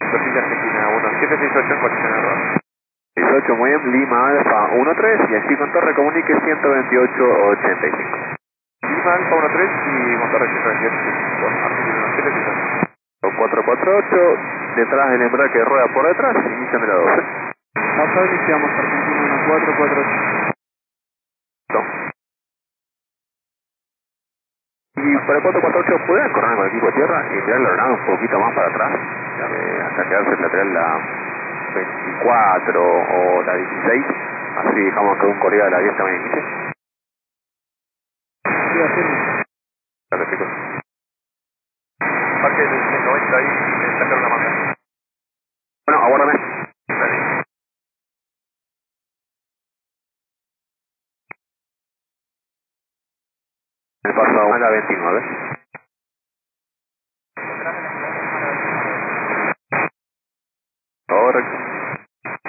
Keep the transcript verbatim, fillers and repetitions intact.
perfil de Argentina, uno siete seis ocho en posición error. seis ocho, muy bien, Lima Alfa uno tres y aquí con torre comunique ciento veintiocho ochenta y cinco. Lima Alfa uno tres y con torre ciento veintiocho ochenta y cinco, Argentina uno siete seis ocho. cuatro cuatro ocho, detrás del embrague que rueda por detrás, inician de la doce. Pasado iniciamos Argentina uno cuatro cuatro ocho. Y para el cuatro cuatro ocho, ¿pueden correr con el equipo de tierra y tirar la aeronave un poquito más para atrás? Eh, hasta quedarse en lateral la veinticuatro o la dieciséis. Así dejamos que un correo de la diez también inicie. Sí, hacemos. Claro, chicos. Parque del ciento noventa y eh, sacar una manga. Bueno, aguárdame. Dale. El paso a la veintinueve.